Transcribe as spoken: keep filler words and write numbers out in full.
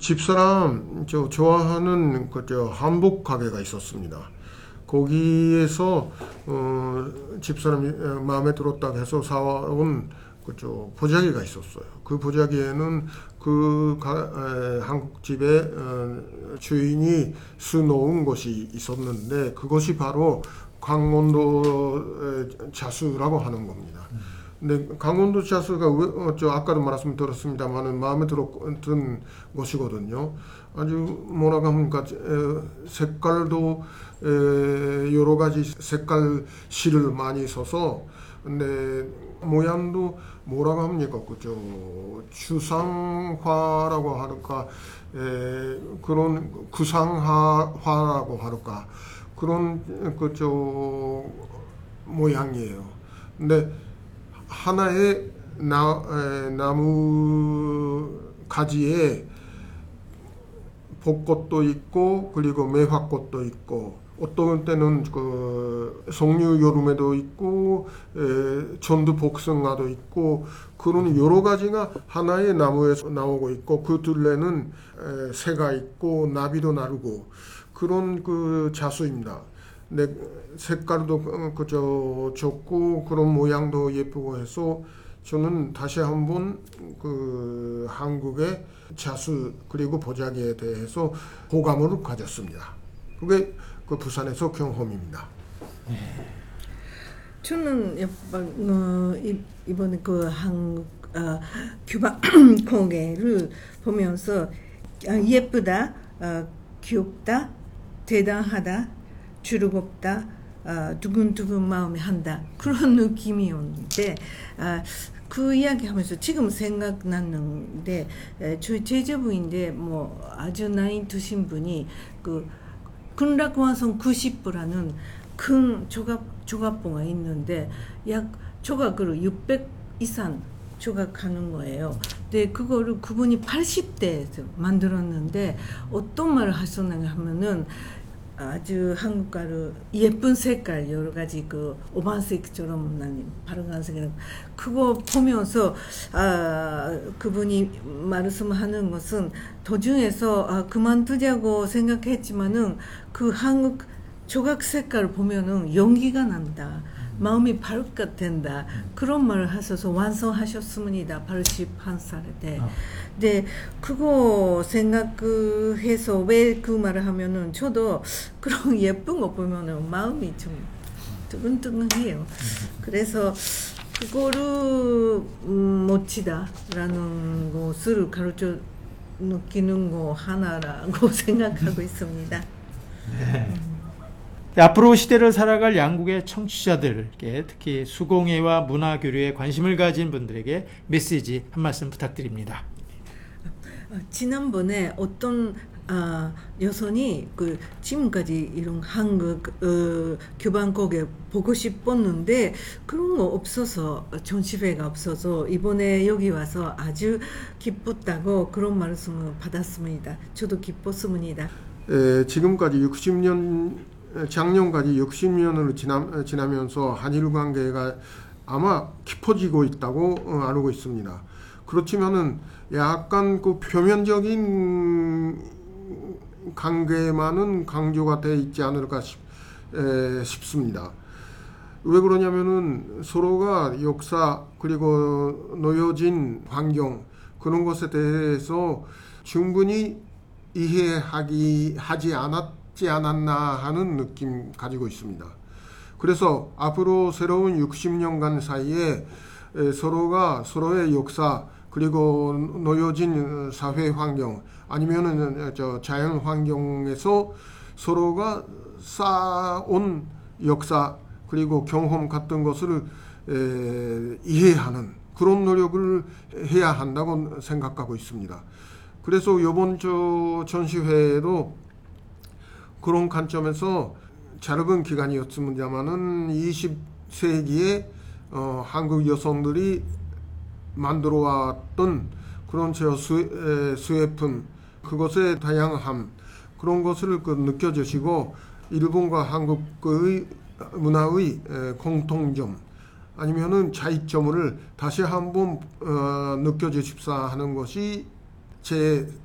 집사람 저 좋아하는 그저 한복 가게가 있었습니다. 거기에서 어, 집사람이 마음에 들었다고 해서 사온 그저 보자기가 있었어요. 그 보자기에는 그 가, 에, 한국집의 어, 주인이 수놓은 것이 있었는데 그것이 바로 강원도 자수라고 하는 겁니다. 근데 강원도 자수가 어, 저 아까도 말씀드렸습니다만은 마음에 들었던 것이거든요. 아주 뭐라고 합니까 에, 색깔도 에, 여러 가지 색깔 실을 많이 써서 근데 모양도 뭐라고 합니까 그저 추상화라고 할까 에, 그런 구상화라고 할까 그런 그저 모양이에요. 근데 하나의 나, 에, 나무 가지에 벚꽃도 있고 그리고 매화꽃도 있고 어떤 때는 그 석류 여름에도 있고 에, 전두 복숭아도 있고 그런 여러 가지가 하나의 나무에서 나오고 있고 그 둘레는 에, 새가 있고 나비도 나르고 그런 그 자수입니다. 근데 색깔도 그저 좋고 그런 모양도 예쁘고 해서 저는 다시 한번 그 한국의 자수 그리고 보자기에 대해서 호감을 가졌습니다. 그게 그 부산에서 경험입니다. 네. 저는 어, 이번에 그 한국 어, 규바 공예를 보면서 예쁘다, 어, 귀엽다, 대단하다, 즐겁다, 어, 두근두근 마음이 한다 그런 느낌이었는데 어, 그 이야기하면서 지금 생각났는데 에, 저희 제자부인데 뭐 아주 나이 드신 분이 그 근락완성 구십 부라는 큰 조각 조각보가 있는데 약 조각으로 육백 이상 조각하는 거예요. 근데 그거를 그분이 팔십 대에서 만들었는데 어떤 말을 하셨느냐 하면은 아주 한국가루 예쁜 색깔 여러 가지 그 오반색처럼 난 파란색이랑 그거 보면서 아 그분이 말씀하는 것은 도중에서 아 그만두자고 생각했지만은 그 한국 조각 색깔을 보면은 용기가 난다. 마음이 밝게 된다. 그런 말을 하셔서 완성하셨습니다. 팔십일 살에. 네. 어. 네, 그거 생각해서 왜 그 말을 하면은 저도 그런 예쁜 거 보면은 마음이 좀 뜨근뜨근해요. 그래서 그거를 음, 멋지다라는 것을 가르쳐 느끼는 거 하나라고 생각하고 있습니다. 네. 앞으로 시대를 살아갈 양국의 청취자들께 특히 수공예와 문화교류에 관심을 가진 분들에게 메시지 한 말씀 부탁드립니다. 지난번에 어떤 아, 여성이 그 지금까지 이런 한국 어, 교반곡에 보고 싶었는데 그런 거 없어서 전시회가 없어서 이번에 여기 와서 아주 기뻤다고 그런 말씀을 받았습니다. 저도 기뻤습니다. 에, 지금까지 육십 년 작년까지 육십 년을 지나, 지나면서 한일 관계가 아마 깊어지고 있다고 알고 있습니다. 그렇지만은 약간 그 표면적인 관계만은 강조가 돼 있지 않을까 싶, 에, 싶습니다. 왜 그러냐면은 서로가 역사 그리고 놓여진 환경 그런 것에 대해서 충분히 이해하기 하지 않았지 않았나 하는 느낌 가지고 있습니다. 그래서 앞으로 새로운 육십 년간 사이에 서로가 서로의 역사 그리고 놓여진 사회 환경 아니면은 저 자연 환경에서 서로가 쌓아온 역사 그리고 경험 같은 것을 에, 이해하는 그런 노력을 해야 한다고 생각하고 있습니다. 그래서 이번 저 전시회에도 그런 관점에서 짧은 기간이었습니다만은 이십 세기에 어, 한국 여성들이 만들어 왔던 그런 저 수, 수혜품 그것의 다양함 그런 것을 그 느껴주시고 일본과 한국의 문화의 공통점 아니면은 차이점을 다시 한번 어, 느껴주십사 하는 것이 제